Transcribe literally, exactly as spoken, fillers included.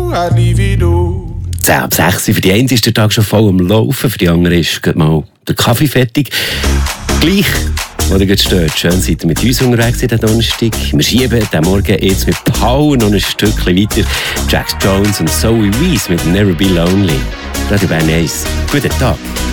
I leave it all. zehn ab sechs, für die einen ist der Tag schon voll am Laufen, für die anderen ist gerade mal der Kaffee fertig. Gleich, oder geht stört, schön seid ihr mit uns unterwegs in den Donnerstag. Wir schieben den Morgen jetzt mit Paul noch ein Stückchen weiter. Jack Jones und Zoe Wees mit Never Be Lonely. Radio Bern eins. Guten Tag.